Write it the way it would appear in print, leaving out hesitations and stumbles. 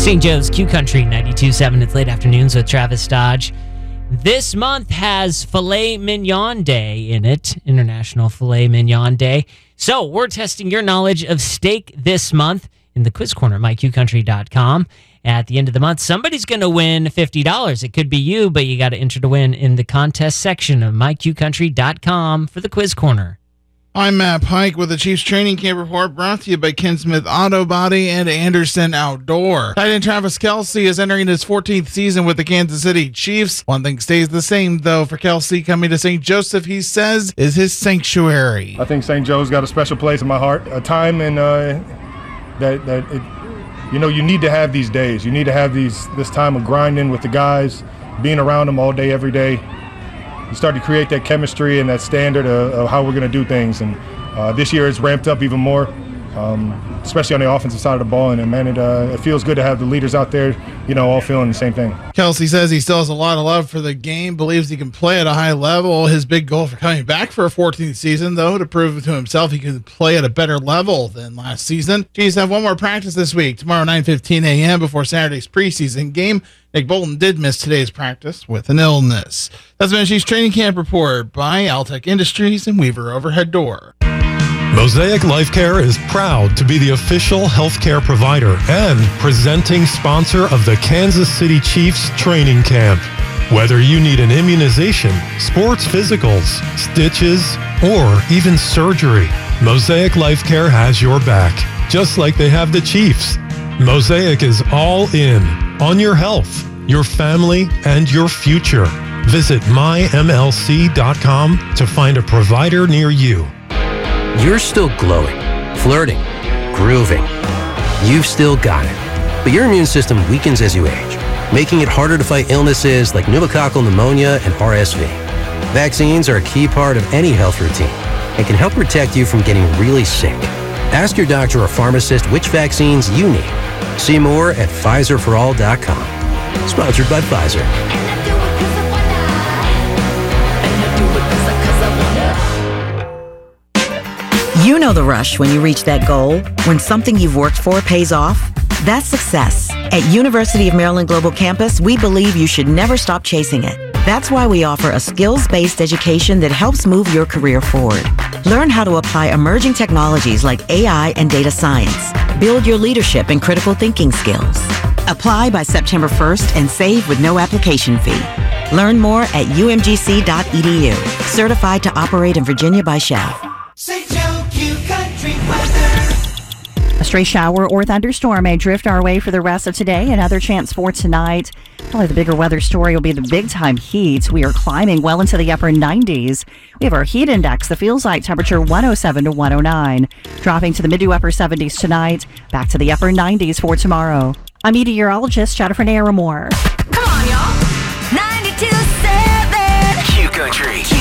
St. Joe's Q Country 92.7. It's late afternoons with Travis Dodge. This month has Filet Mignon Day in it, International Filet Mignon Day. So we're testing your knowledge of steak this month in the quiz corner at myqcountry.com. At the end of the month, somebody's going to win $50. It could be you, but you got to enter to win in the contest section of myqcountry.com for the quiz corner. I'm Matt Pike with the Chiefs Training Camp Report, brought to you by Ken Smith Auto Body and Anderson Outdoor. Tight end Travis Kelce is entering his 14th season with the Kansas City Chiefs. One thing stays the same, though, for Kelce. Coming to St. Joseph, he says, is his sanctuary. I think St. Joe's got a special place in my heart, a time and you need to have these days. You need to have this time of grinding with the guys, being around them all day, every day. You start to create that chemistry and that standard of how we're going to do things. And this year it's ramped up even more, especially on the offensive side of the ball. And man, it feels good to have the leaders out there, all feeling the same thing. Kelce says he still has a lot of love for the game, believes he can play at a high level. His big goal for coming back for a 14th season, though, to prove to himself he can play at a better level than last season. Chiefs have one more practice this week, tomorrow 9:15 a.m. before Saturday's preseason game. Nick Bolton did miss today's practice with an illness. That's been a Chiefs Training Camp Report by Altec Industries and Weaver Overhead Door. Mosaic Life Care is proud to be the official healthcare provider and presenting sponsor of the Kansas City Chiefs Training Camp. Whether you need an immunization, sports physicals, stitches, or even surgery, Mosaic Life Care has your back, just like they have the Chiefs. Mosaic is all in on your health, your family, and your future. Visit mymlc.com to find a provider near you. You're still glowing, flirting, grooving. You've still got it. But your immune system weakens as you age, making it harder to fight illnesses like pneumococcal pneumonia and RSV. Vaccines are a key part of any health routine and can help protect you from getting really sick. Ask your doctor or pharmacist which vaccines you need. See more at PfizerForAll.com. Sponsored by Pfizer. You know the rush when you reach that goal, when something you've worked for pays off. That's success. At University of Maryland Global Campus, we believe you should never stop chasing it. That's why we offer a skills-based education that helps move your career forward. Learn how to apply emerging technologies like AI and data science. Build your leadership and critical thinking skills. Apply by September 1st and save with no application fee. Learn more at umgc.edu. Certified to operate in Virginia by Shell. St. Joe Q Country weather. A stray shower or thunderstorm may drift our way for the rest of today. Another chance for tonight. Probably the bigger weather story will be the big-time heat. We are climbing well into the upper 90s. We have our heat index, the feels like temperature 107 to 109. Dropping to the mid to upper 70s tonight. Back to the upper 90s for tomorrow. I'm meteorologist Jennifer Naramore. Come on, y'all. 92.7 Q Country.